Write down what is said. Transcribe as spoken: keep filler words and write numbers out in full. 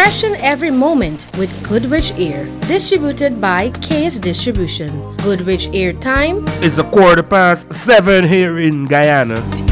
Freshen every moment with Goodrich Air. Distributed by Case Distribution. Goodrich Air time It's a quarter past seven here in Guyana.